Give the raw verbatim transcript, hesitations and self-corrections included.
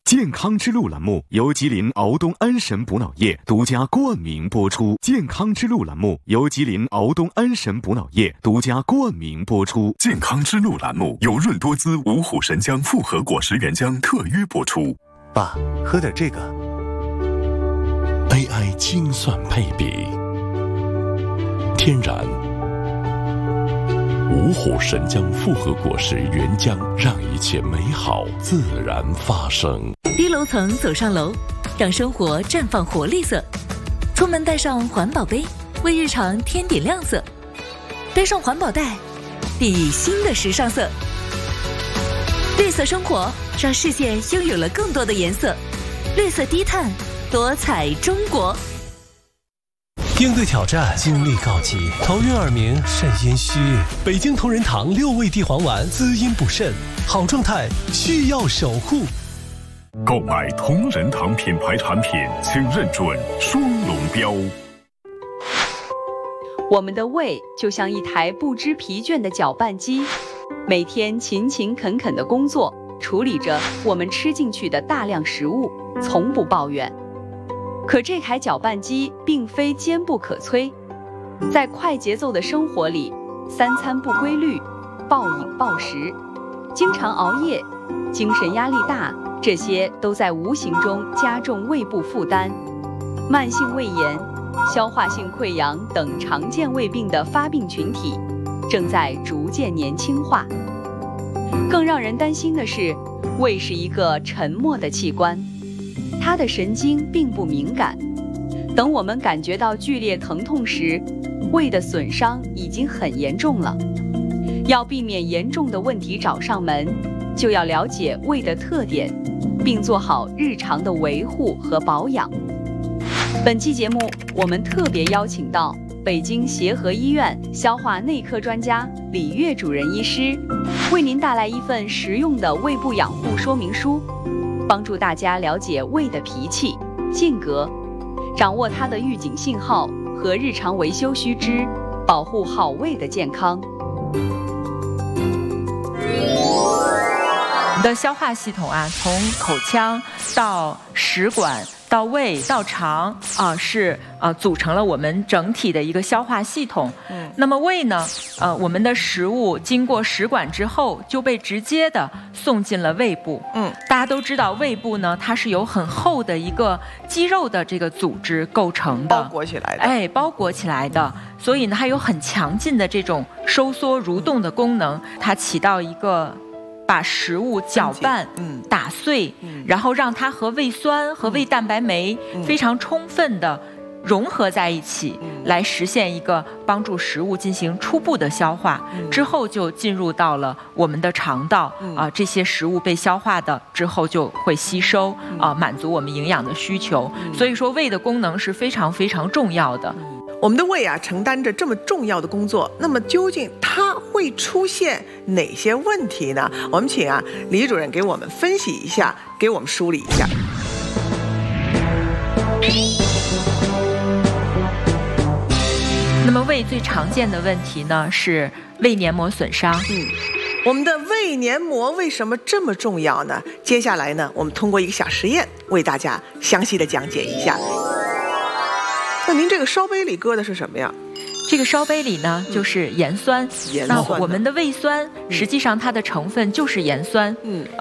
健康之路栏目由吉林敖东安神补脑液独家冠名播出。健康之路栏目由吉林敖东安神补脑液独家冠名播出。 健康之路栏目由润多滋五虎神姜复合果实原浆特约播出。 爸，喝点这个。 A I 精算配比，天然。五虎神姜复合果实原浆，让一切美好自然发生。 低楼层走上楼，让生活绽放活力色。出门带上环保杯，为日常添点亮色。背上环保袋，定义新的时尚色。绿色生活，让世界拥有了更多的颜色。绿色低碳，多彩中国。 应对挑战，精力告急，头晕耳鸣，肾阴虚。北京同仁堂六味地黄丸，滋阴补肾，好状态需要守护。 购买同仁堂品牌产品，请认准双龙标。 我们的胃就像一台不知疲倦的搅拌机，每天勤勤恳恳地工作，处理着我们吃进去的大量食物，从不抱怨。可这台搅拌机并非坚不可摧，在快节奏的生活里，三餐不规律，暴饮暴食，经常熬夜，精神压力大，这些都在无形中加重胃部负担。慢性胃炎、消化性溃疡等常见胃病的发病群体正在逐渐年轻化。更让人担心的是，胃是一个沉默的器官，它的神经并不敏感，等我们感觉到剧烈疼痛时，胃的损伤已经很严重了。要避免严重的问题找上门，就要了解胃的特点，并做好日常的维护和保养。本期节目，我们特别邀请到北京协和医院消化内科专家李月主任医师，为您带来一份实用的胃部养护说明书，帮助大家了解胃的脾气、性格，掌握它的预警信号和日常维修须知，保护好胃的健康。 我们的消化系统啊，从口腔到食管到胃到肠啊、呃，是呃组成了我们整体的一个消化系统。嗯，那么胃呢，呃，我们的食物经过食管之后，就被直接的送进了胃部。嗯，大家都知道，胃部呢，它是由很厚的一个肌肉的这个组织构成的， 包裹起来的。 哎，包裹起来的，所以呢，它有很强劲的这种收缩蠕动的功能，它起到一个把食物搅拌、嗯、打碎、嗯，然后让它和胃酸和胃蛋白酶非常充分的融合在一起，嗯，来实现一个帮助食物进行初步的消化，嗯，之后就进入到了我们的肠道，嗯，啊，这些食物被消化的之后就会吸收，嗯，啊，满足我们营养的需求，嗯，所以说胃的功能是非常非常重要的。嗯， 我们的胃啊，承担着这么重要的工作，那么究竟它会出现哪些问题呢？我们请啊李主任给我们分析一下，给我们梳理一下。 那么胃最常见的问题呢是胃黏膜损伤。 嗯，我们的胃黏膜为什么这么重要呢？接下来呢，我们通过一个小实验为大家详细的讲解一下。那您这个烧杯里搁的是什么呀？ 这个烧杯里呢，嗯，就是盐酸。 盐酸。那我们的胃酸，实际上它的成分就是盐酸。嗯。